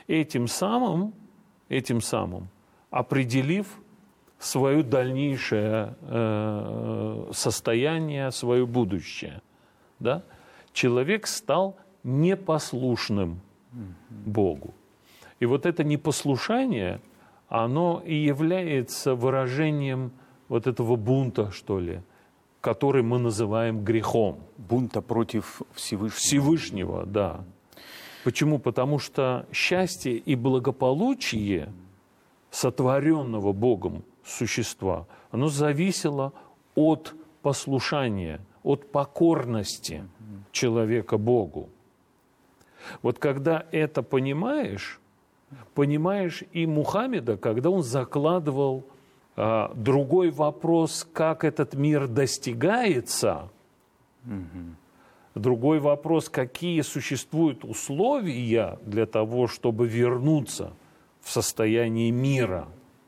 этим самым определив свое дальнейшее состояние, свое будущее. Да? Человек стал непослушным Богу. И вот это непослушание, оно и является выражением вот этого бунта, что ли, который мы называем грехом. Бунта против Всевышнего. Всевышнего, да. Почему? Потому что счастье и благополучие сотворенного Богом существа, оно зависело от послушания, от покорности человека Богу. Вот когда это понимаешь и Мухаммеда, когда он закладывал другой вопрос, как этот мир достигается, другой вопрос, какие существуют условия для того, чтобы вернуться в состояние мира.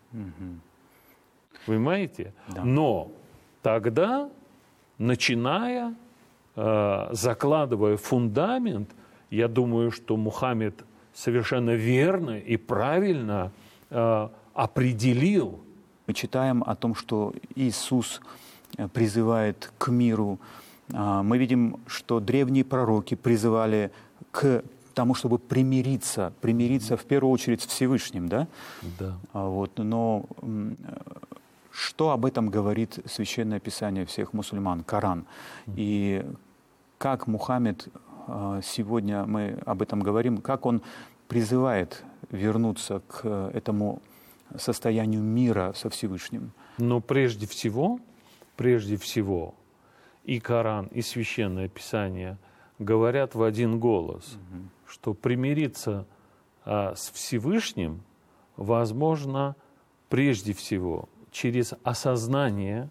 Понимаете? Да. Но тогда, начиная, закладывая фундамент, я думаю, что Мухаммед совершенно верно и правильно определил. Мы читаем о том, что Иисус призывает к миру. Мы видим, что древние пророки призывали к тому, чтобы примириться в первую очередь с Всевышним, да? Да. Вот, но что об этом говорит Священное Писание всех мусульман, Коран? И как Мухаммед, сегодня мы об этом говорим, как он призывает вернуться к этому состоянию мира со Всевышним? Но прежде всего, и Коран, и Священное Писание говорят в один голос, что примириться с Всевышним возможно прежде всего через осознание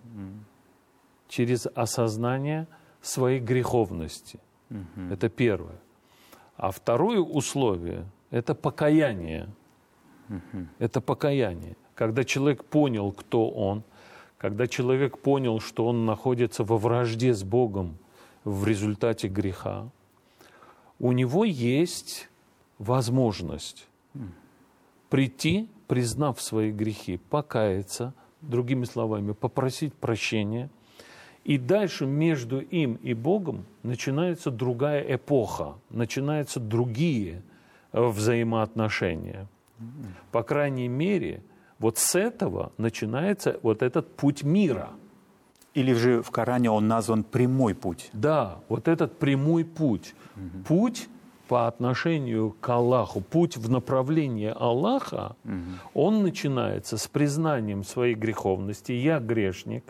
своей греховности. Это первое. А второе условие – это покаяние. Это покаяние. Когда человек понял, кто он, когда человек понял, что он находится во вражде с Богом в результате греха, у него есть возможность прийти, признав свои грехи, покаяться, другими словами, попросить прощения, и дальше между им и Богом начинается другая эпоха, начинаются другие взаимоотношения. По крайней мере, вот с этого начинается вот этот путь мира. Или же в Коране он назван прямой путь? Да, вот этот прямой путь. Путь по отношению к Аллаху, путь в направлении Аллаха, он начинается с признанием своей греховности. Я грешник,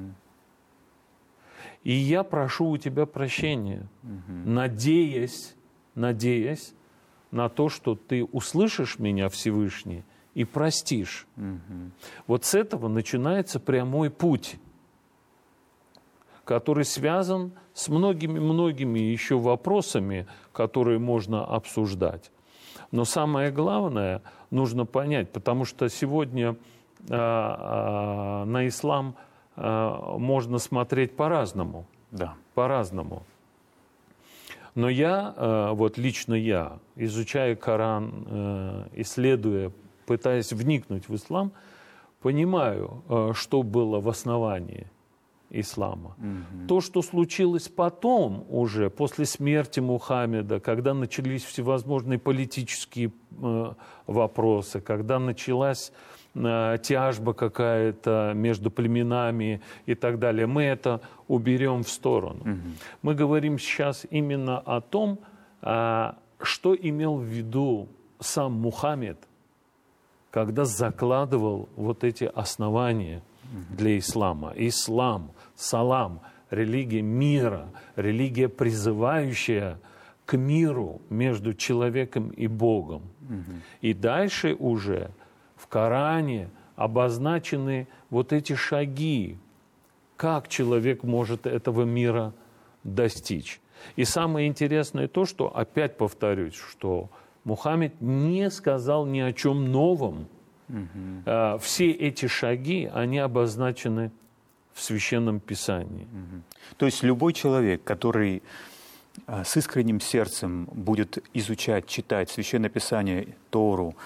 и я прошу у тебя прощения, надеясь на то, что ты услышишь меня, Всевышний, и простишь. Вот с этого начинается прямой путь, который связан с многими еще вопросами, которые можно обсуждать. Но самое главное нужно понять, потому что сегодня на ислам можно смотреть по-разному. Да. По-разному. Но лично я, изучая Коран, исследуя, пытаясь вникнуть в ислам, понимаю, что было в основании ислама. То, что случилось потом уже, после смерти Мухаммеда, когда начались всевозможные политические вопросы, когда началась тяжба какая-то между племенами и так далее, мы это уберем в сторону. Мы говорим сейчас именно о том, что имел в виду сам Мухаммед, когда закладывал вот эти основания для ислама. Ислам, салам, религия мира, религия, призывающая к миру между человеком и Богом. И дальше уже в Коране обозначены вот эти шаги, как человек может этого мира достичь. И самое интересное то, что, опять повторюсь, что Мухаммед не сказал ни о чем новом. Все эти шаги, они обозначены в Священном Писании. То есть любой человек, который с искренним сердцем будет изучать, читать Священное Писание, Тору,